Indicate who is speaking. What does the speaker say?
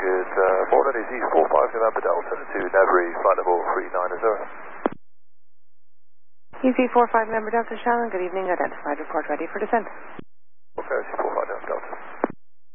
Speaker 1: Good morning, is E45 November Delta to Navary, flight level 390.
Speaker 2: EZ45 November Delta, Shannon, good evening, identified, report ready for descent.
Speaker 1: Okay, C45